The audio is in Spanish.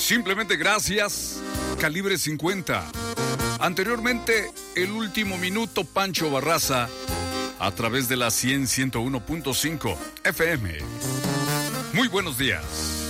Simplemente gracias, Calibre 50. Anteriormente, El Último Minuto, Pancho Barraza, a través de la 101.5 FM. Muy buenos días.